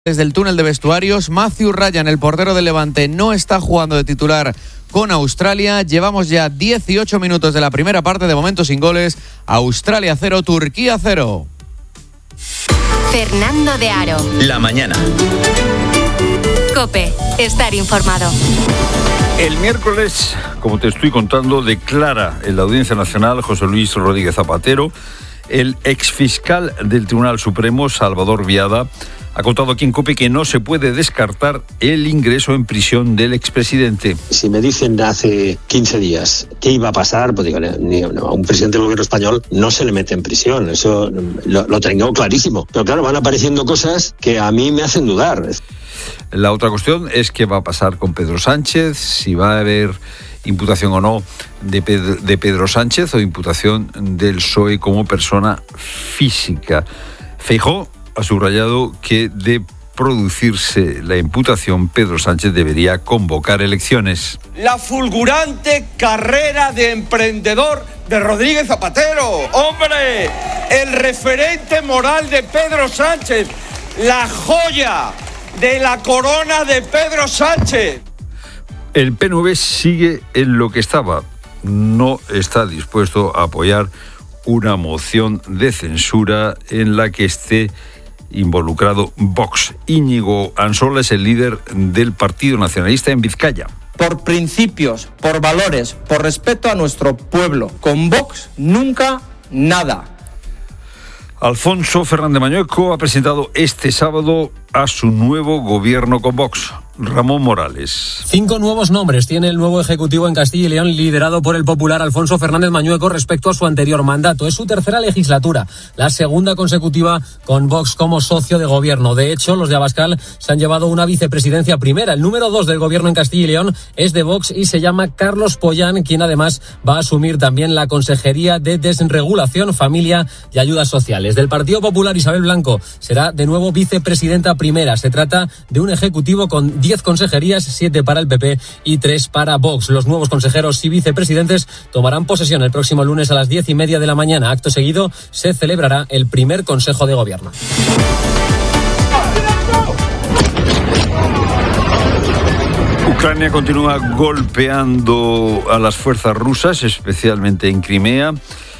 Desde el túnel de vestuarios, Matthew Ryan, el portero del Levante, no está jugando de titular con Australia. Llevamos ya 18 minutos de la primera parte, de momento sin goles. Australia 0, Turquía 0. Fernando de Aro. La mañana. COPE. Estar informado. El miércoles, como te estoy contando, declara en la Audiencia Nacional José Luis Rodríguez Zapatero. El exfiscal del Tribunal Supremo, Salvador Viada, ha contado aquí en COPE que no se puede descartar el ingreso en prisión del expresidente. Si me dicen hace 15 días qué iba a pasar, pues digo, a un presidente del gobierno español no se le mete en prisión, eso lo tengo clarísimo. Pero claro, van apareciendo cosas que a mí me hacen dudar. La otra cuestión es qué va a pasar con Pedro Sánchez, si va a haber imputación o no de Pedro Sánchez o imputación del PSOE como persona física. Feijóo ha subrayado que de producirse la imputación, Pedro Sánchez debería convocar elecciones. La fulgurante carrera de emprendedor de Rodríguez Zapatero. ¡Hombre! El referente moral de Pedro Sánchez. La joya de la corona de Pedro Sánchez. El PNV sigue en lo que estaba. No está dispuesto a apoyar una moción de censura en la que esté involucrado Vox. Íñigo Ansola es el líder del Partido Nacionalista en Vizcaya. Por principios, por valores, por respeto a nuestro pueblo. Con Vox nunca nada. Alfonso Fernández Mañueco ha presentado este sábado a su nuevo gobierno con Vox. Ramón Morales. 5 nuevos nombres tiene el nuevo Ejecutivo en Castilla y León, liderado por el popular Alfonso Fernández Mañueco respecto a su anterior mandato. Es su tercera legislatura, la segunda consecutiva con Vox como socio de gobierno. De hecho, los de Abascal se han llevado una vicepresidencia primera. El número 2 del gobierno en Castilla y León es de Vox y se llama Carlos Pollán, quien además va a asumir también la Consejería de Desregulación, Familia y Ayudas Sociales. Del Partido Popular, Isabel Blanco será de nuevo vicepresidenta primera. Se trata de un ejecutivo con 10 consejerías, 7 para el PP y 3 para Vox. Los nuevos consejeros y vicepresidentes tomarán posesión el próximo lunes a las 10:30 de la mañana. Acto seguido se celebrará el primer Consejo de Gobierno. Ucrania continúa golpeando a las fuerzas rusas, especialmente en Crimea.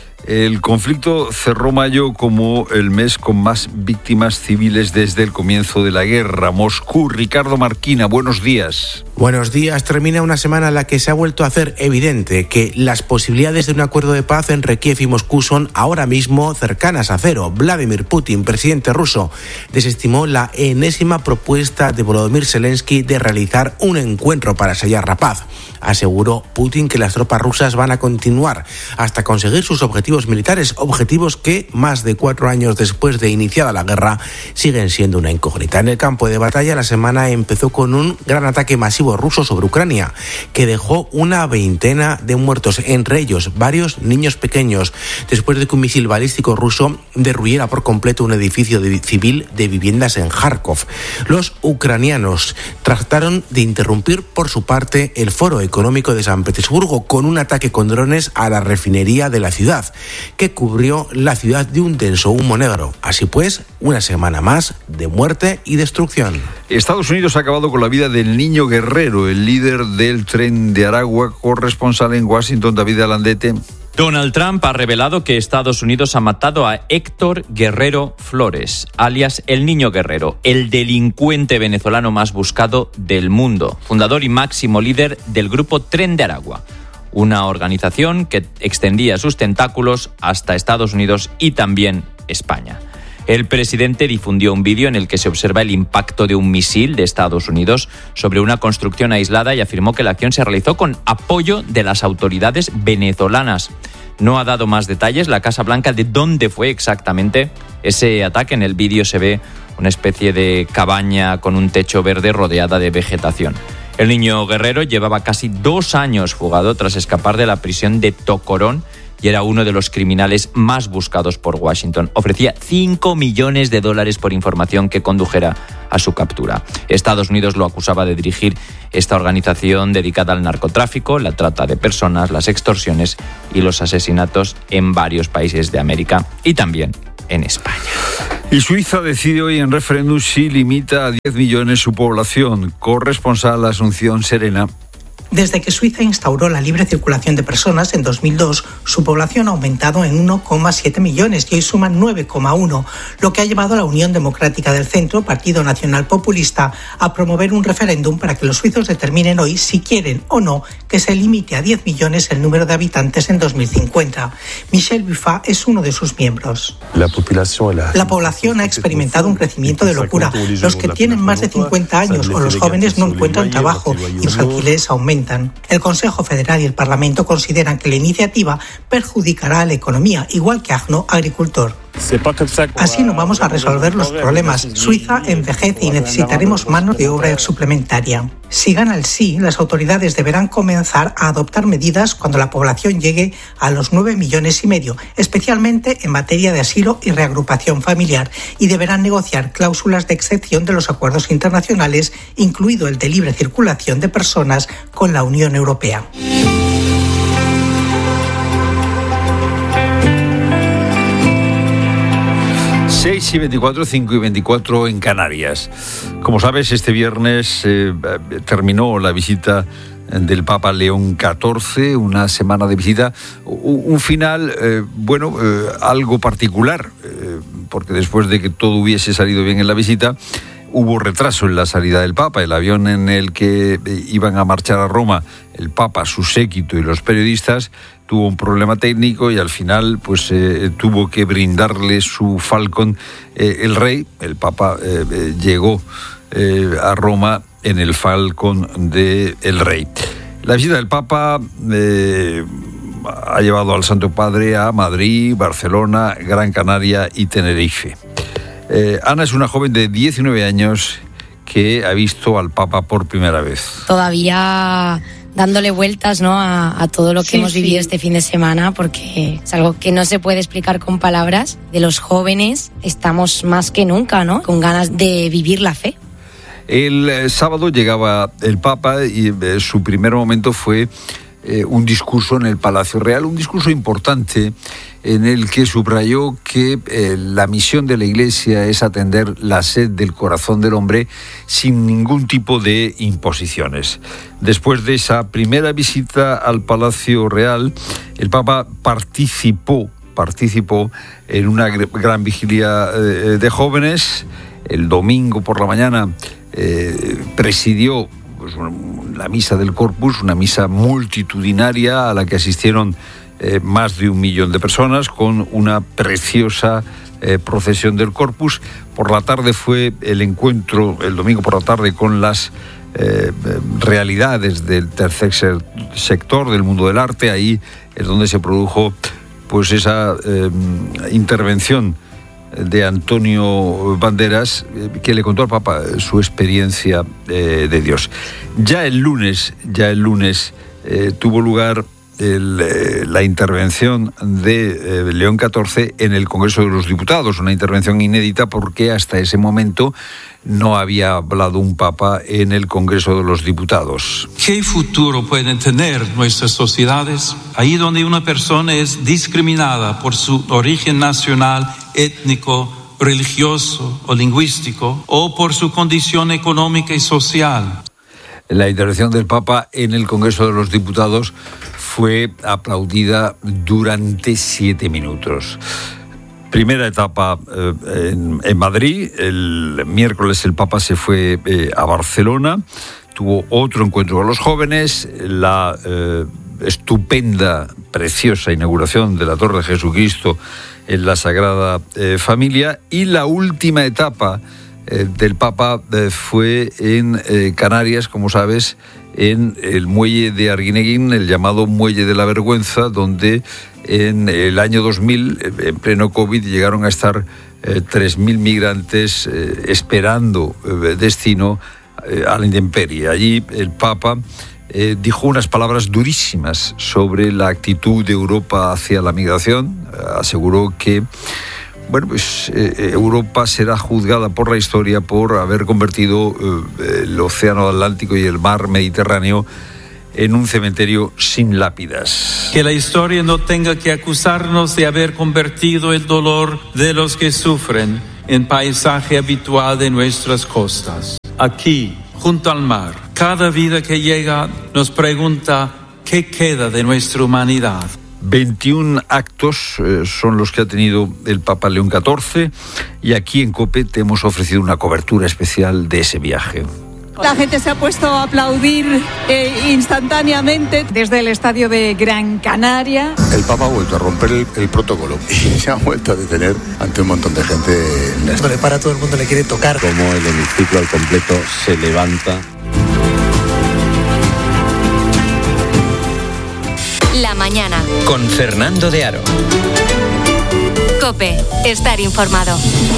El conflicto cerró mayo como el mes con más víctimas civiles desde el comienzo de la guerra. Moscú, Ricardo Marquina, buenos días. Buenos días. Termina una semana en la que se ha vuelto a hacer evidente que las posibilidades de un acuerdo de paz entre Kiev y Moscú son ahora mismo cercanas a cero. Vladimir Putin, presidente ruso, desestimó la enésima propuesta de Volodymyr Zelensky de realizar un encuentro para sellar la paz. Aseguró Putin que las tropas rusas van a continuar hasta conseguir sus objetivos militares, objetivos que, más de 4 años después de iniciada la guerra, siguen siendo una incógnita. En el campo de batalla, la semana empezó con un gran ataque masivo ruso sobre Ucrania, que dejó una veintena de muertos, entre ellos varios niños pequeños, después de que un misil balístico ruso derruyera por completo un edificio civil de viviendas en Kharkov. Los ucranianos trataron de interrumpir, por su parte, el Foro Económico de San Petersburgo con un ataque con drones a la refinería de la ciudad, que cubrió la ciudad de un denso humo negro. Así pues, una semana más de muerte y destrucción. Estados Unidos ha acabado con la vida del niño Guerrero, el líder del Tren de Aragua, corresponsal en Washington, David Alandete. Donald Trump ha revelado que Estados Unidos ha matado a Héctor Guerrero Flores, alias el Niño Guerrero, el delincuente venezolano más buscado del mundo, fundador y máximo líder del grupo Tren de Aragua, una organización que extendía sus tentáculos hasta Estados Unidos y también España. El presidente difundió un vídeo en el que se observa el impacto de un misil de Estados Unidos sobre una construcción aislada y afirmó que la acción se realizó con apoyo de las autoridades venezolanas. No ha dado más detalles la Casa Blanca de dónde fue exactamente ese ataque. En el vídeo se ve una especie de cabaña con un techo verde rodeada de vegetación. El niño Guerrero llevaba casi 2 años fugado tras escapar de la prisión de Tocorón y era uno de los criminales más buscados por Washington. Ofrecía $5 millones por información que condujera a su captura. Estados Unidos lo acusaba de dirigir esta organización dedicada al narcotráfico, la trata de personas, las extorsiones y los asesinatos en varios países de América y también en España. Y Suiza decide hoy en referéndum si limita a 10 millones su población. Corresponsal Asunción Serena. Desde que Suiza instauró la libre circulación de personas en 2002, su población ha aumentado en 1,7 millones y hoy suman 9,1, lo que ha llevado a la Unión Democrática del Centro, Partido Nacional Populista, a promover un referéndum para que los suizos determinen hoy si quieren o no que se limite a 10 millones el número de habitantes en 2050. Michel Buffat es uno de sus miembros. La población ha experimentado un crecimiento de locura. Los que tienen más de 50 años o los jóvenes no encuentran trabajo y los alquileres aumentan. El Consejo Federal y el Parlamento consideran que la iniciativa perjudicará a la economía, igual que Arnaud, agricultor. Así no vamos a resolver los problemas. Suiza envejece y necesitaremos mano de obra suplementaria. Si gana el sí, las autoridades deberán comenzar a adoptar medidas cuando la población llegue a los 9,5 millones, especialmente en materia de asilo y reagrupación familiar, y deberán negociar cláusulas de excepción de los acuerdos internacionales, incluido el de libre circulación de personas con la Unión Europea. Y 24, 5 y 24 en Canarias. Como sabes, este viernes terminó la visita del Papa León XIV, una semana de visita, un final, algo particular, porque después de que todo hubiese salido bien en la visita, hubo retraso en la salida del Papa. El avión en el que iban a marchar a Roma el Papa, su séquito y los periodistas tuvo un problema técnico y al final tuvo que brindarle su Falcon el rey. El Papa llegó a Roma en el Falcon del rey. La visita del Papa ha llevado al Santo Padre a Madrid, Barcelona, Gran Canaria y Tenerife. Ana es una joven de 19 años que ha visto al Papa por primera vez. Todavía dándole vueltas, ¿no?, a todo lo que hemos vivido este fin de semana, porque es algo que no se puede explicar con palabras. De los jóvenes estamos más que nunca, ¿no?, con ganas de vivir la fe. El sábado llegaba el Papa y su primer momento fue un discurso en el Palacio Real, un discurso importante en el que subrayó que la misión de la Iglesia es atender la sed del corazón del hombre sin ningún tipo de imposiciones. Después de esa primera visita al Palacio Real, el Papa participó en una gran vigilia de jóvenes. El domingo por la mañana presidió la misa del Corpus, una misa multitudinaria a la que asistieron más de 1 millón de personas, con una preciosa procesión del Corpus. Por la tarde fue el encuentro, el domingo por la tarde, con las realidades del tercer sector, del mundo del arte. Ahí es donde se produjo esa intervención de Antonio Banderas, que le contó al Papa su experiencia de Dios. Ya el lunes tuvo lugar la intervención de León XIV en el Congreso de los Diputados, una intervención inédita porque hasta ese momento no había hablado un Papa en el Congreso de los Diputados. ¿Qué futuro pueden tener nuestras sociedades? Ahí donde una persona es discriminada por su origen nacional, étnico, religioso o lingüístico, o por su condición económica y social. La intervención del Papa en el Congreso de los Diputados fue aplaudida durante 7 minutos. Primera etapa en Madrid. El miércoles el Papa se fue a Barcelona, tuvo otro encuentro con los jóvenes, la estupenda, preciosa inauguración de la Torre de Jesucristo en la Sagrada Familia, y la última etapa del Papa fue en Canarias, como sabes, en el muelle de Arguineguín, el llamado Muelle de la Vergüenza, donde en el año 2000, en pleno COVID, llegaron a estar 3.000 migrantes esperando destino a la intemperie. Allí el Papa dijo unas palabras durísimas sobre la actitud de Europa hacia la migración. Aseguró que Europa será juzgada por la historia por haber convertido el Océano Atlántico y el mar Mediterráneo en un cementerio sin lápidas. Que la historia no tenga que acusarnos de haber convertido el dolor de los que sufren en paisaje habitual de nuestras costas. Aquí, junto al mar, cada vida que llega nos pregunta qué queda de nuestra humanidad. 21 actos son los que ha tenido el Papa León XIV y aquí en COPE te hemos ofrecido una cobertura especial de ese viaje. La gente se ha puesto a aplaudir instantáneamente desde el estadio de Gran Canaria. El Papa ha vuelto a romper el protocolo y se ha vuelto a detener ante un montón de gente. Le para, todo el mundo le quiere tocar. Como el hemiciclo al completo se levanta. La mañana. Con Fernando de Aro. COPE. Estar informado.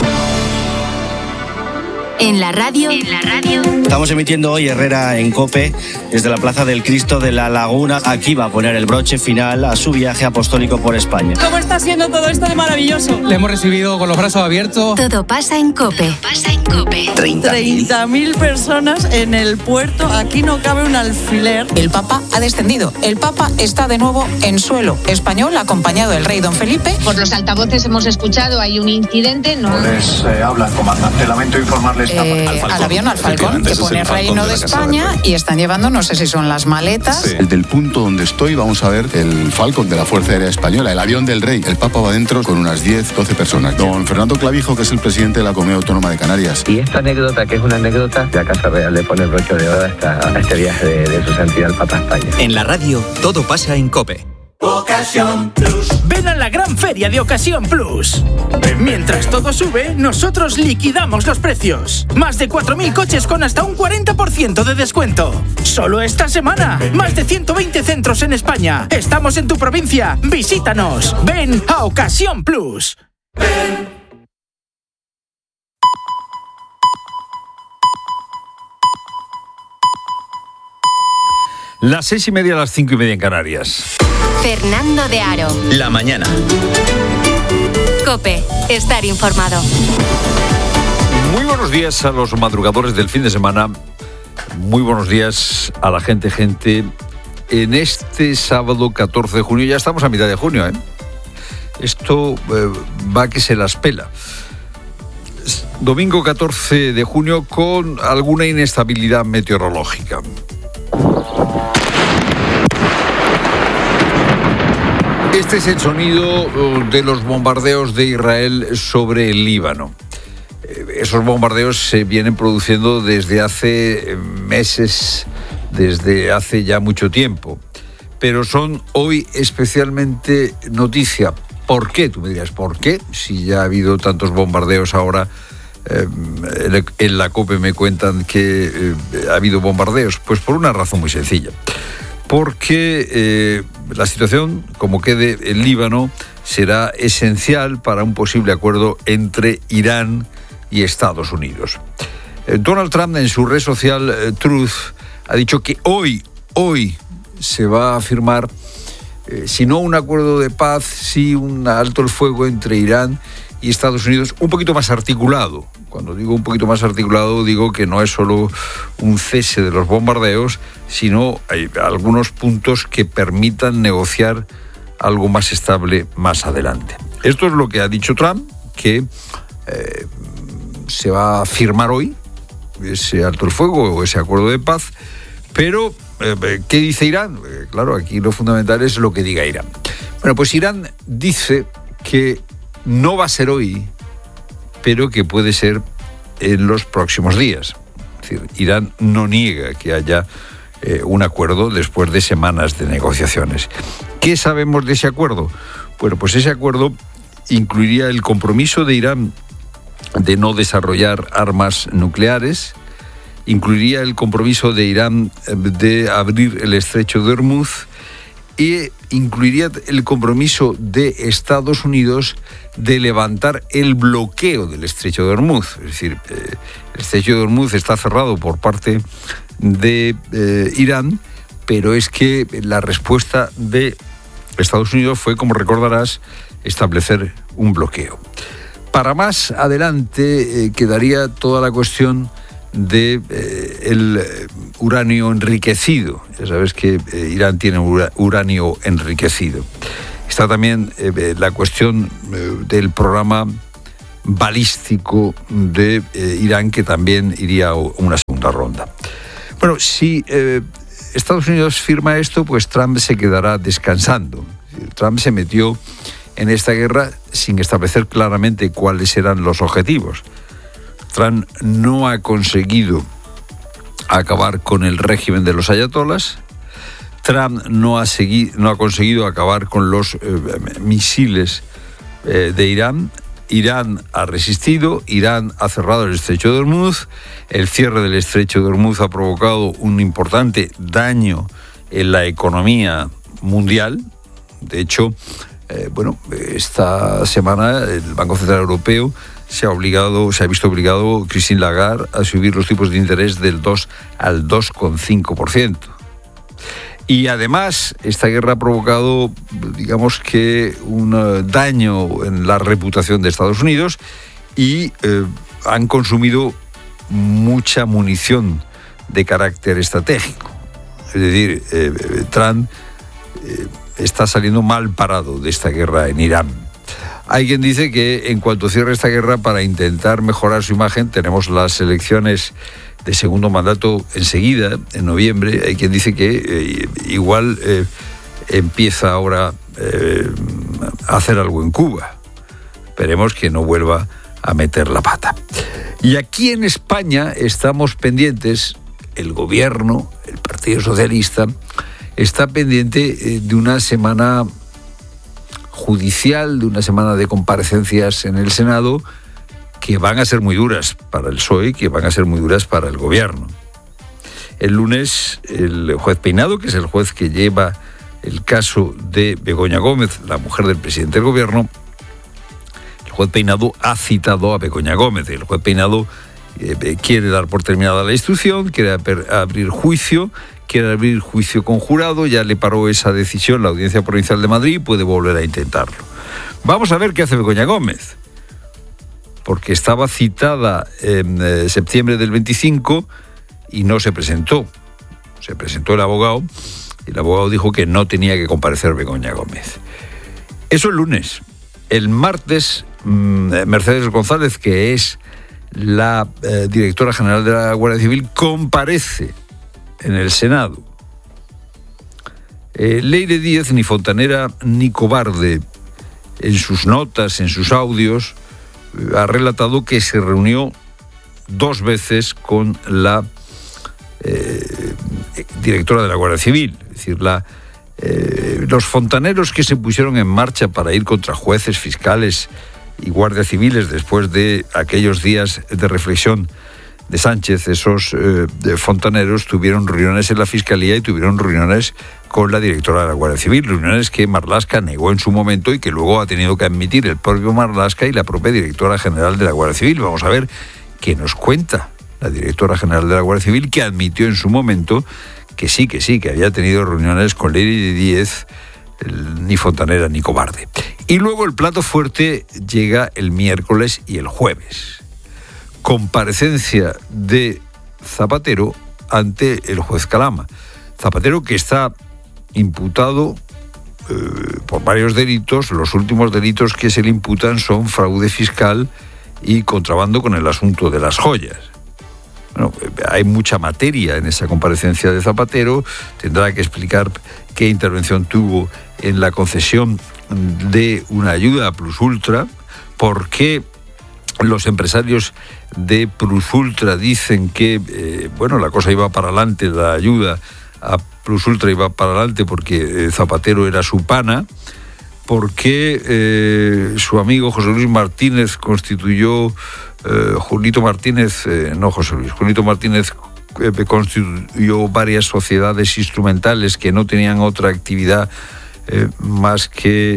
En la radio. Estamos emitiendo hoy Herrera en COPE desde la Plaza del Cristo de la Laguna. Aquí va a poner el broche final a su viaje apostólico por España. ¿Cómo está siendo todo esto de maravilloso? Le hemos recibido con los brazos abiertos. Todo pasa en COPE. 30.000 personas en el puerto. Aquí no cabe un alfiler. El Papa ha descendido. El Papa está de nuevo en suelo español, acompañado del rey Don Felipe. Por los altavoces hemos escuchado, hay un incidente. No. Habla el comandante. Lamento informarles. Al avión, al Falcón, que pone Reino de España y están llevando, no sé si son las maletas. Sí. Del punto donde estoy vamos a ver el Falcon de la Fuerza Aérea Española, el avión del rey. El Papa va dentro con unas 10-12 personas. Don Fernando Clavijo, que es el presidente de la Comunidad Autónoma de Canarias. Y esta anécdota, que es una anécdota, la Casa Real le pone el broche de oro a este viaje de su santidad el Papa a España. En la radio, todo pasa en COPE. Ocasión Plus. Ven a la gran feria de Ocasión Plus. Mientras todo sube, nosotros liquidamos los precios. Más de 4.000 coches con hasta un 40% de descuento. Solo esta semana. Más de 120 centros en España. Estamos en tu provincia. Visítanos. Ven a Ocasión Plus. Ven. Las 6:30, las 5:30 en Canarias. Fernando de Aro. La mañana. COPE. Estar informado. Muy buenos días a los madrugadores del fin de semana. Muy buenos días a la gente. En este sábado 14 de junio, ya estamos a mitad de junio, Esto va que se las pela. Domingo 14 de junio con alguna inestabilidad meteorológica. Este es el sonido de los bombardeos de Israel sobre el Líbano. Esos bombardeos se vienen produciendo desde hace meses, desde hace ya mucho tiempo. Pero son hoy especialmente noticia. ¿Por qué? Tú me dirás, ¿por qué? Si ya ha habido tantos bombardeos ahora, en la COPE me cuentan que ha habido bombardeos. Pues por una razón muy sencilla. Porque la situación, como quede el Líbano, será esencial para un posible acuerdo entre Irán y Estados Unidos. Donald Trump, en su red social Truth, ha dicho que hoy se va a firmar, si no un acuerdo de paz, sí un alto el fuego entre Irán y Estados Unidos, un poquito más articulado. Cuando digo un poquito más articulado, digo que no es solo un cese de los bombardeos, sino hay algunos puntos que permitan negociar algo más estable más adelante. Esto es lo que ha dicho Trump, que se va a firmar hoy ese alto el fuego o ese acuerdo de paz, pero ¿qué dice Irán? Claro, aquí lo fundamental es lo que diga Irán. Bueno, pues Irán dice que no va a ser hoy, pero que puede ser en los próximos días. Es decir, Irán no niega que haya un acuerdo después de semanas de negociaciones. ¿Qué sabemos de ese acuerdo? Bueno, pues ese acuerdo incluiría el compromiso de Irán de no desarrollar armas nucleares, incluiría el compromiso de Irán de abrir el estrecho de Hormuz y incluiría el compromiso de Estados Unidos de levantar el bloqueo del estrecho de Hormuz. Es decir, el estrecho de Hormuz está cerrado por parte de Irán, pero es que la respuesta de Estados Unidos fue, como recordarás, establecer un bloqueo. Para más adelante quedaría toda la cuestión de el uranio enriquecido. Ya sabes que Irán tiene uranio enriquecido. Está también la cuestión del programa balístico de Irán, que también iría a una segunda ronda. Bueno, si Estados Unidos firma esto, pues Trump se quedará descansando. Trump se metió en esta guerra sin establecer claramente cuáles eran los objetivos. Trump no ha conseguido acabar con el régimen de los ayatolás. Trump no ha conseguido acabar con los misiles de Irán. Irán ha resistido, Irán ha cerrado el estrecho de Hormuz. El cierre del estrecho de Hormuz ha provocado un importante daño en la economía mundial. De hecho, esta semana el Banco Central Europeo se ha visto obligado, Christine Lagarde, a subir los tipos de interés del 2 al 2,5%. Y además, esta guerra ha provocado, digamos que, un daño en la reputación de Estados Unidos y han consumido mucha munición de carácter estratégico. Es decir, Trump está saliendo mal parado de esta guerra en Irán. Hay quien dice que en cuanto cierre esta guerra, para intentar mejorar su imagen, tenemos las elecciones de segundo mandato enseguida, en noviembre. Hay quien dice que igual empieza ahora a hacer algo en Cuba. Esperemos que no vuelva a meter la pata. Y aquí en España estamos pendientes, el gobierno, el Partido Socialista, está pendiente de una semana judicial, de una semana de comparecencias en el Senado, que van a ser muy duras para el PSOE, que van a ser muy duras para el gobierno. El lunes, el juez Peinado, que es el juez que lleva el caso de Begoña Gómez, la mujer del presidente del gobierno, el juez Peinado ha citado a Begoña Gómez. El juez Peinado quiere dar por terminada la instrucción, quiere abrir juicio conjurado, ya le paró esa decisión la Audiencia Provincial de Madrid y puede volver a intentarlo. Vamos a ver qué hace Begoña Gómez, porque estaba citada en septiembre del 25 y no se presentó. Se presentó el abogado y el abogado dijo que no tenía que comparecer Begoña Gómez. Eso el lunes. El martes, Mercedes González, que es la directora general de la Guardia Civil, comparece en el Senado. Leire Díez, ni fontanera ni cobarde, en sus notas, en sus audios, ha relatado que se reunió 2 veces con la directora de la Guardia Civil. Es decir, los fontaneros que se pusieron en marcha para ir contra jueces, fiscales y guardias civiles después de aquellos días de reflexión de Sánchez, esos fontaneros tuvieron reuniones en la Fiscalía y tuvieron reuniones con la directora de la Guardia Civil, reuniones que Marlaska negó en su momento y que luego ha tenido que admitir el propio Marlaska y la propia directora general de la Guardia Civil. Vamos a ver qué nos cuenta la directora general de la Guardia Civil, que admitió en su momento que sí, que había tenido reuniones con Leire Díez, ni fontanera ni cobarde. Y luego el plato fuerte llega el miércoles y el jueves. Comparecencia de Zapatero ante el juez Calama. Zapatero, que está imputado por varios delitos. Los últimos delitos que se le imputan son fraude fiscal y contrabando con el asunto de las joyas. Bueno, hay mucha materia en esa comparecencia de Zapatero. Tendrá que explicar qué intervención tuvo en la concesión de una ayuda a Plus Ultra, por qué los empresarios de Plus Ultra dicen que la cosa iba para adelante, la ayuda a Plus Ultra iba para adelante porque Zapatero era su pana, porque su amigo José Luis Martínez constituyó, Julito Martínez constituyó varias sociedades instrumentales que no tenían otra actividad más que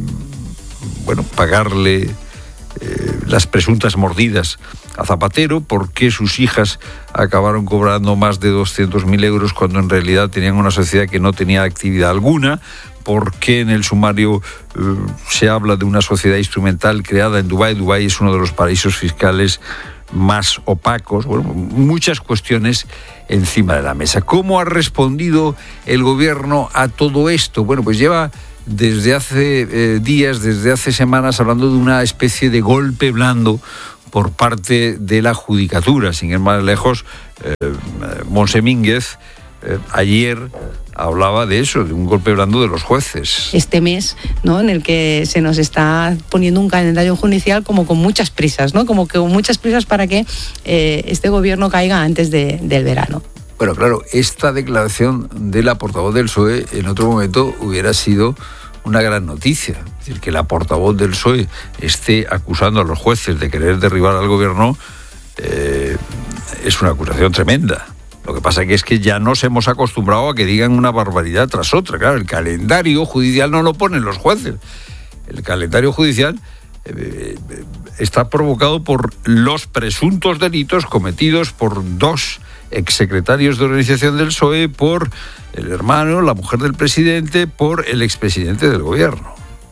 pagarle las presuntas mordidas a Zapatero, porque sus hijas acabaron cobrando más de 200.000 euros cuando en realidad tenían una sociedad que no tenía actividad alguna, porque en el sumario se habla de una sociedad instrumental creada en Dubái. Dubái es uno de los paraísos fiscales más opacos. Muchas cuestiones encima de la mesa. ¿Cómo ha respondido el gobierno a todo esto? Pues lleva desde hace días, desde hace semanas, hablando de una especie de golpe blando por parte de la Judicatura. Sin ir más lejos, Montse Mínguez ayer hablaba de eso, de un golpe blando de los jueces. Este mes, ¿no?, en el que se nos está poniendo un calendario judicial como con muchas prisas, ¿no?, como que con muchas prisas para que este gobierno caiga antes del verano. Bueno, claro, esta declaración de la portavoz del PSOE en otro momento hubiera sido una gran noticia. Es decir, que la portavoz del PSOE esté acusando a los jueces de querer derribar al gobierno es una acusación tremenda. Lo que pasa es que ya nos hemos acostumbrado a que digan una barbaridad tras otra. Claro, el calendario judicial no lo ponen los jueces. El calendario judicial está provocado por los presuntos delitos cometidos por dos exsecretarios de organización del PSOE, por el hermano, la mujer del presidente, por el expresidente del gobierno.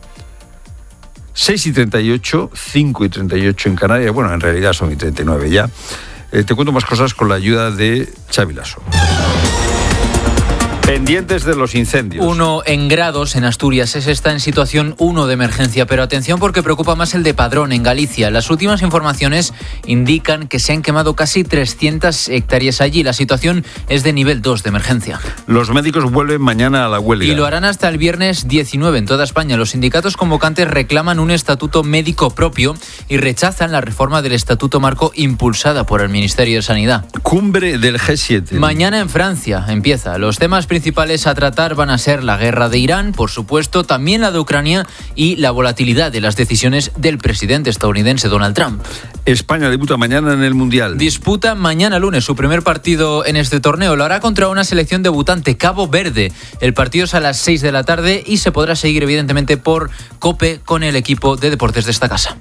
6:38, 5:38 en Canarias. Bueno, en realidad son 39 ya. Te cuento más cosas con la ayuda de Xavi Lasso. Pendientes de los incendios. 1 en Grados, en Asturias, está en situación 1 de emergencia, pero atención porque preocupa más el de Padrón, en Galicia. Las últimas informaciones indican que se han quemado casi 300 hectáreas allí. La situación es de nivel 2 de emergencia. Los médicos vuelven mañana a la huelga. Y lo harán hasta el viernes 19 en toda España. Los sindicatos convocantes reclaman un estatuto médico propio y rechazan la reforma del estatuto marco impulsada por el Ministerio de Sanidad. Cumbre del G7. Mañana en Francia empieza. Los temas principales a tratar van a ser la guerra de Irán, por supuesto, también la de Ucrania y la volatilidad de las decisiones del presidente estadounidense Donald Trump. España debuta mañana en el Mundial. Disputa mañana lunes su primer partido en este torneo. Lo hará contra una selección debutante, Cabo Verde. El partido es a las 6 de la tarde y se podrá seguir evidentemente por COPE con el equipo de deportes de esta casa.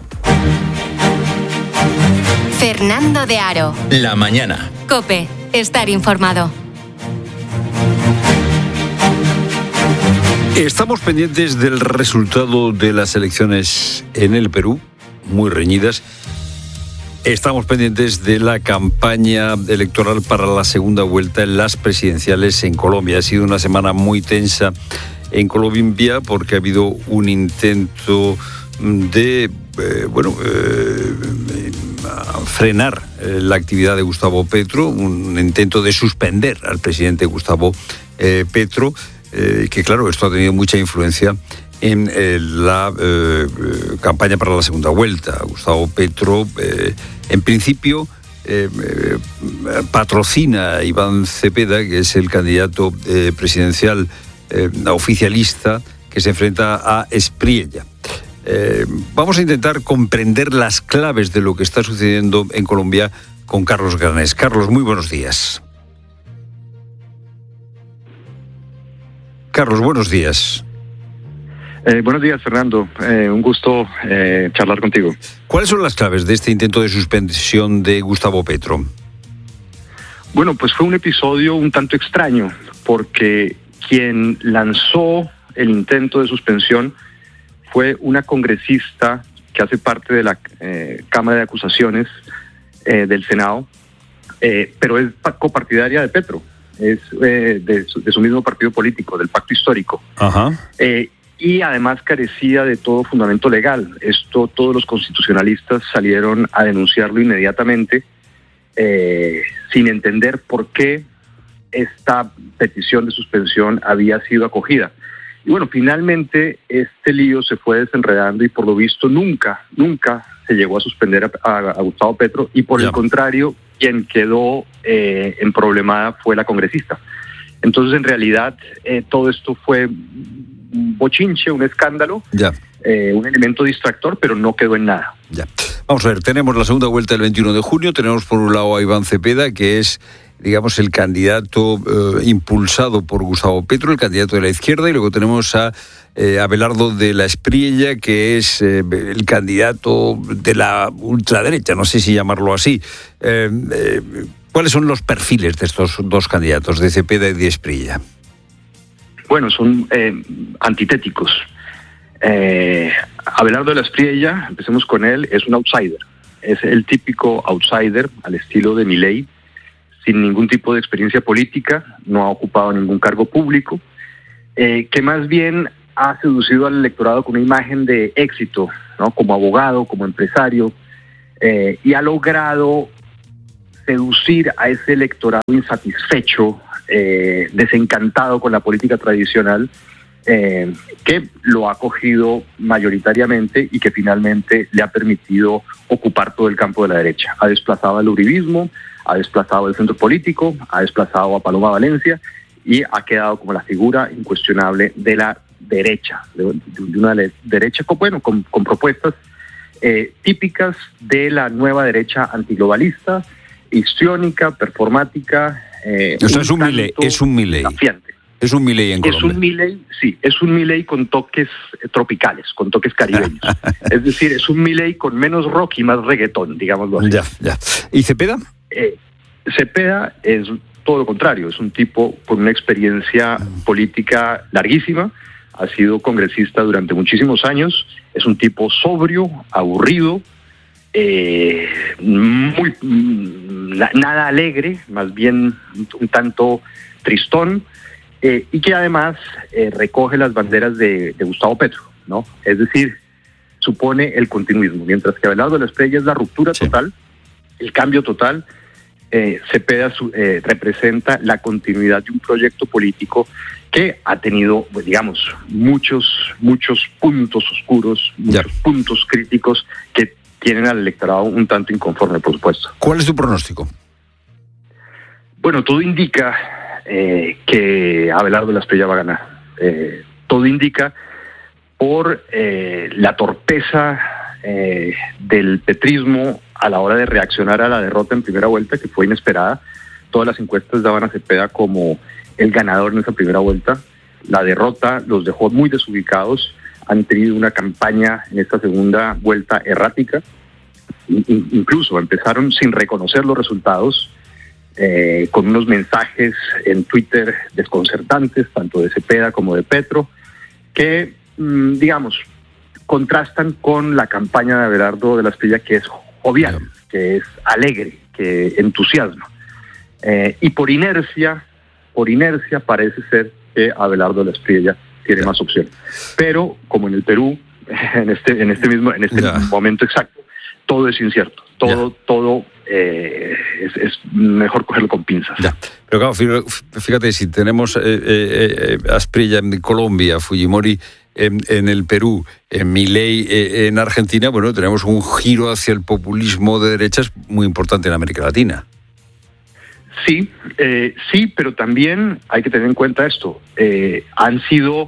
Fernando de Aro. La mañana. COPE. Estar informado. Estamos pendientes del resultado de las elecciones en el Perú, muy reñidas. Estamos pendientes de la campaña electoral para la segunda vuelta en las presidenciales en Colombia. Ha sido una semana muy tensa en Colombia porque ha habido un intento de frenar la actividad de Gustavo Petro, un intento de suspender al presidente Gustavo Petro. Que claro, esto ha tenido mucha influencia en la campaña para la segunda vuelta. Gustavo Petro, en principio, patrocina a Iván Cepeda, que es el candidato presidencial oficialista que se enfrenta a Espriella. Vamos a intentar comprender las claves de lo que está sucediendo en Colombia con Carlos Granés. Carlos, muy buenos días. Carlos, buenos días. Buenos días, Fernando. Un gusto charlar contigo. ¿Cuáles son las claves de este intento de suspensión de Gustavo Petro? Bueno, pues fue un episodio un tanto extraño, porque quien lanzó el intento de suspensión fue una congresista que hace parte de la Cámara de Acusaciones del Senado, pero es copartidaria de Petro. Es de su mismo partido político, del Pacto Histórico. Ajá. Y además carecía de todo fundamento legal. Esto todos los constitucionalistas salieron a denunciarlo inmediatamente, sin entender por qué esta petición de suspensión había sido acogida. Y bueno, finalmente este lío se fue desenredando y por lo visto nunca se llegó a suspender a Gustavo Petro, y por el contrario, quien quedó emproblemada fue la congresista. Entonces, en realidad, todo esto fue un bochinche, un escándalo, un elemento distractor, pero no quedó en nada. Ya. Vamos a ver, tenemos la segunda vuelta el 21 de junio, tenemos por un lado a Iván Cepeda, que es, digamos, el candidato impulsado por Gustavo Petro, el candidato de la izquierda, y luego tenemos a Abelardo de la Espriella, que es el candidato de la ultraderecha, no sé si llamarlo así. ¿Cuáles son los perfiles de estos dos candidatos, de Cepeda y de Espriella? Bueno, son antitéticos. Abelardo de la Espriella, empecemos con él, es un outsider. Es el típico outsider al estilo de Milei, sin ningún tipo de experiencia política, no ha ocupado ningún cargo público, que más bien ha seducido al electorado con una imagen de éxito, ¿no? Como abogado, como empresario, y ha logrado seducir a ese electorado insatisfecho, desencantado con la política tradicional, que lo ha acogido mayoritariamente y que finalmente le ha permitido ocupar todo el campo de la derecha. Ha desplazado al uribismo, ha desplazado al centro político, ha desplazado a Paloma Valencia y ha quedado como la figura incuestionable de la derecha, de una derecha con propuestas típicas de la nueva derecha antiglobalista, histriónica, performática. O sea, es un Milei. Es un Milei en Colombia. Es un Milei con toques tropicales, con toques caribeños. Es decir, es un Milei con menos rock y más reggaetón, digámoslo así. Ya. ¿Y Cepeda? Cepeda es todo lo contrario, es un tipo con una experiencia política larguísima, ha sido congresista durante muchísimos años, es un tipo sobrio, aburrido, nada alegre, más bien un tanto tristón, y que además recoge las banderas de Gustavo Petro, ¿no? Es decir, supone el continuismo, mientras que Abelardo de la Espriella es la ruptura total, el cambio total. Cepeda representa la continuidad de un proyecto político que ha tenido, pues, digamos, muchos puntos oscuros, muchos puntos críticos que tienen al electorado un tanto inconforme, por supuesto. ¿Cuál es tu pronóstico? Bueno, todo indica que Abelardo de la Espriella va a ganar. Todo indica por la torpeza del petrismo a la hora de reaccionar a la derrota en primera vuelta, que fue inesperada. Todas las encuestas daban a Cepeda como el ganador en esa primera vuelta. La derrota los dejó muy desubicados. Han tenido una campaña en esta segunda vuelta errática. Incluso empezaron sin reconocer los resultados, con unos mensajes en Twitter desconcertantes, tanto de Cepeda como de Petro, que, digamos, contrastan con la campaña de Abelardo de la Espriella, que es jovial, que es alegre, que entusiasma. Y por inercia parece ser que Abelardo de la Espriella tiene más opciones. Pero, como en el Perú, en este mismo momento exacto, todo es incierto. Todo es mejor cogerlo con pinzas. Pero claro, fíjate, si tenemos Asprilla en Colombia, Fujimori en el Perú, Milei en Argentina, bueno, tenemos un giro hacia el populismo de derechas muy importante en América Latina. Sí, pero también hay que tener en cuenta esto. Han sido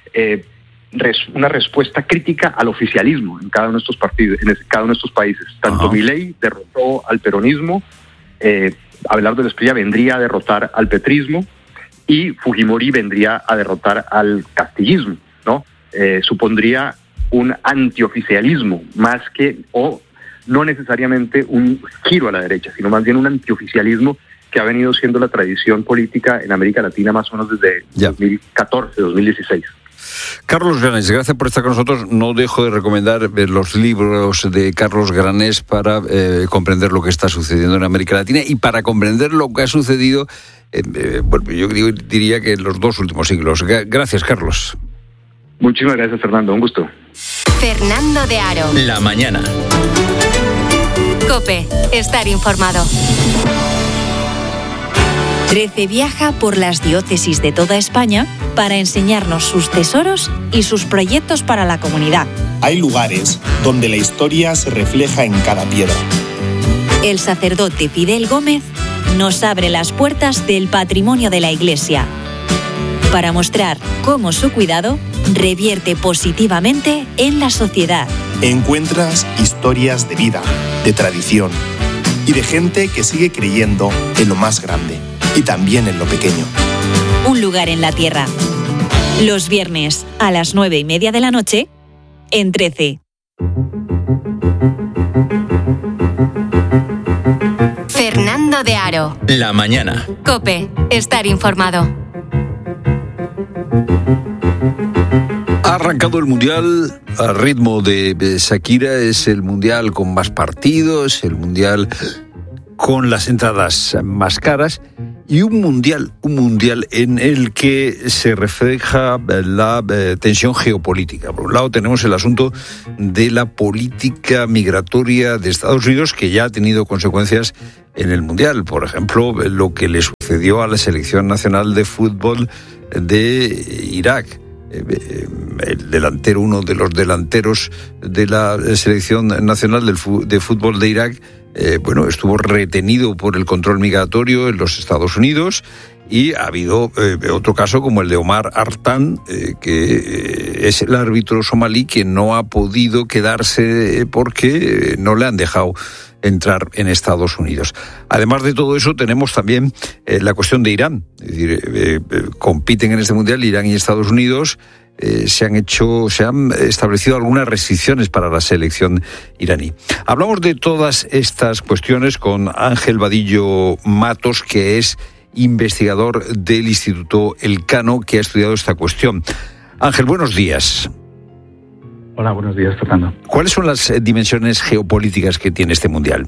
una respuesta crítica al oficialismo en cada uno de estos partidos, en cada uno de estos países. Tanto Milei derrotó al peronismo, Abelardo de la Espriella vendría a derrotar al petrismo y Fujimori vendría a derrotar al castillismo, ¿no? Supondría un antioficialismo más que, o no necesariamente un giro a la derecha, sino más bien un antioficialismo que ha venido siendo la tradición política en América Latina más o menos desde 2014, 2016. Carlos Granés, gracias por estar con nosotros. No dejo de recomendar los libros de Carlos Granés para comprender lo que está sucediendo en América Latina y para comprender lo que ha sucedido, bueno, yo diría que en los 2 últimos siglos. Gracias, Carlos. Muchísimas gracias, Fernando. Un gusto. Fernando de Aro. La mañana. COPE. Estar informado. 13 viaja por las diócesis de toda España para enseñarnos sus tesoros y sus proyectos para la comunidad. Hay lugares donde la historia se refleja en cada piedra. El sacerdote Fidel Gómez nos abre las puertas del patrimonio de la Iglesia para mostrar cómo su cuidado revierte positivamente en la sociedad. Encuentras historias de vida, de tradición y de gente que sigue creyendo en lo más grande y también en lo pequeño. Un lugar en la tierra. Los viernes a las 9:30 de la noche en 13. Fernando de Aro. La mañana. COPE. Estar informado. Ha arrancado el Mundial a ritmo de Shakira. Es el Mundial con más partidos, el Mundial con las entradas más caras. y un mundial en el que se refleja la tensión geopolítica. Por un lado tenemos el asunto de la política migratoria de Estados Unidos, que ya ha tenido consecuencias en el mundial. Por ejemplo, lo que le sucedió a la selección nacional de fútbol de Irak. El delantero, uno de los delanteros de la selección nacional de fútbol de Irak, estuvo retenido por el control migratorio en los Estados Unidos, y ha habido otro caso como el de Omar Artan, que es el árbitro somalí que no ha podido quedarse porque no le han dejado entrar en Estados Unidos. Además de todo eso, tenemos también la cuestión de Irán. Es decir, compiten en este mundial Irán y Estados Unidos. Se han establecido algunas restricciones para la selección iraní. Hablamos de todas estas cuestiones con Ángel Vadillo Matos, que es investigador del Instituto Elcano, que ha estudiado esta cuestión. Ángel, buenos días. Hola, buenos días, Fernando. ¿Cuáles son las dimensiones geopolíticas que tiene este mundial?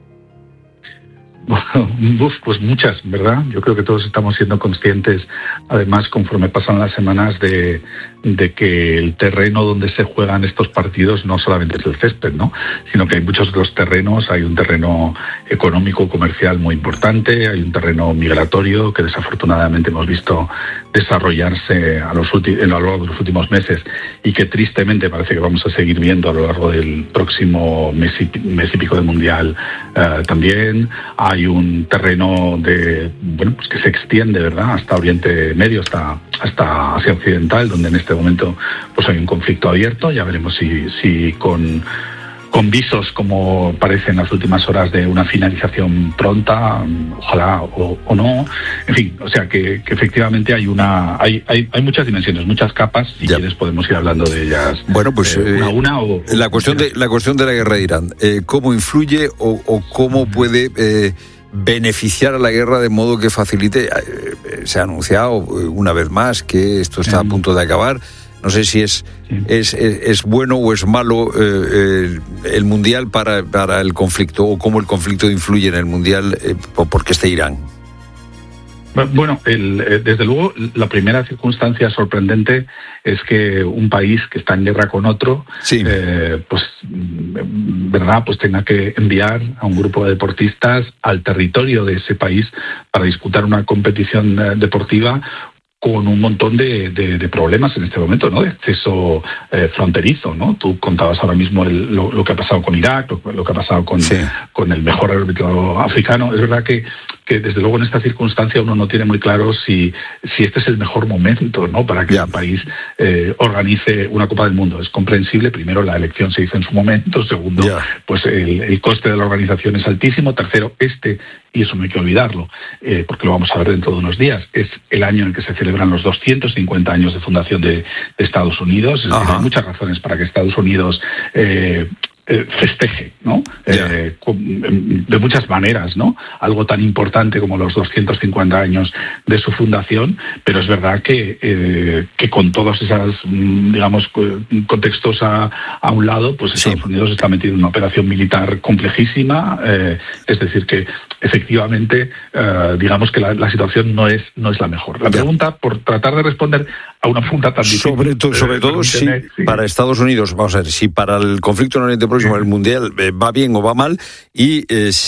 Pues muchas, ¿verdad? Yo creo que todos estamos siendo conscientes, además, conforme pasan las semanas, de que el terreno donde se juegan estos partidos no solamente es el césped, ¿no? Sino que hay muchos otros terrenos. Hay un terreno económico, comercial muy importante, hay un terreno migratorio que desafortunadamente hemos visto desarrollarse a lo largo de los últimos meses, y que tristemente parece que vamos a seguir viendo a lo largo del próximo mes y pico del mundial. También hay un terreno que se extiende, ¿verdad?, hasta Oriente Medio, hasta Asia Occidental, donde en este momento pues hay un conflicto abierto. Ya veremos si con visos, como parece en las últimas horas, de una finalización pronta, ojalá o no. En fin, o sea que efectivamente hay muchas dimensiones, muchas capas. Si quieres podemos ir hablando de ellas. Bueno, pues una la cuestión de la guerra de Irán, ¿cómo influye o cómo puede beneficiar a la guerra de modo que facilite? Se ha anunciado una vez más que esto está a punto de acabar. No sé si es bueno o es malo el mundial para el conflicto, o cómo el conflicto influye en el mundial porque esté Irán. Bueno, desde luego, la primera circunstancia sorprendente es que un país que está en guerra con otro, pues tenga que enviar a un grupo de deportistas al territorio de ese país para disputar una competición deportiva, con un montón de problemas en este momento, ¿no?, de acceso fronterizo, ¿no? Tú contabas ahora mismo lo que ha pasado con Irak, lo que ha pasado con el mejor árbitro africano. Es verdad que desde luego en esta circunstancia uno no tiene muy claro si este es el mejor momento, ¿no?, para que un país organice una Copa del Mundo. Es comprensible. Primero, la elección se hizo en su momento. Segundo, pues el coste de la organización es altísimo. Tercero, y eso no hay que olvidarlo, porque lo vamos a ver dentro de unos días, es el año en que se celebran los 250 años de fundación de Estados Unidos. Es decir, hay muchas razones para que Estados Unidos festeje, ¿no? De muchas maneras, ¿no?, algo tan importante como los 250 años de su fundación. Pero es verdad que con todos esos, digamos, contextos a un lado, pues Estados Unidos está metido en una operación militar complejísima. Es decir, que efectivamente, digamos que la situación no es la mejor. La pregunta, por tratar de responder a una pregunta tan difícil, sobre todo si para Estados Unidos, vamos a ver, si para el conflicto en Oriente Próximo el mundial va bien o va mal, y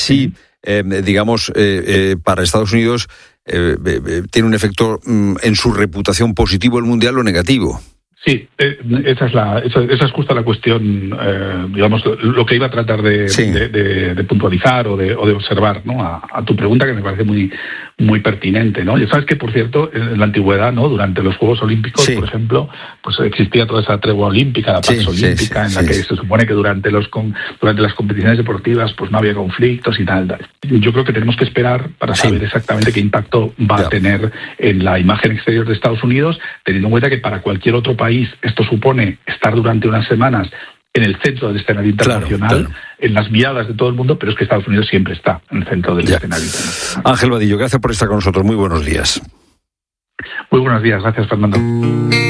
para Estados Unidos tiene un efecto en su reputación positivo el mundial o negativo. Sí, esa es justo la cuestión, digamos, lo que iba a tratar de puntualizar o de observar, ¿no?, a tu pregunta, que me parece muy pertinente, ¿no? Ya sabes que, por cierto, en la antigüedad, ¿no?, durante los Juegos Olímpicos, por ejemplo, pues existía toda esa tregua olímpica, la Pax Olímpica, en la que se supone que durante las competiciones deportivas pues no había conflictos y tal. Yo creo que tenemos que esperar para saber exactamente qué impacto va a tener en la imagen exterior de Estados Unidos, teniendo en cuenta que para cualquier otro país esto supone estar durante unas semanas en el centro del escenario internacional, en las miradas de todo el mundo, pero es que Estados Unidos siempre está en el centro del escenario internacional. Ángel Vadillo, gracias por estar con nosotros. Muy buenos días. Muy buenos días. Gracias, Fernando.